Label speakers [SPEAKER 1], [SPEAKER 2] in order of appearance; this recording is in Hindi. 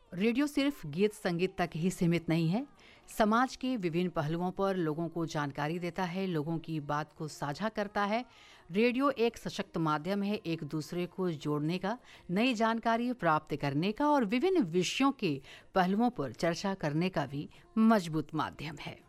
[SPEAKER 1] रेडियो सिर्फ गीत संगीत तक ही सीमित नहीं है। समाज के विभिन्न पहलुओं पर लोगों को जानकारी देता है, लोगों की बात को साझा करता है। रेडियो एक सशक्त माध्यम है, एक दूसरे को जोड़ने का, नई जानकारी प्राप्त करने का और विभिन्न विषयों के पहलुओं पर चर्चा करने का भी मजबूत माध्यम है।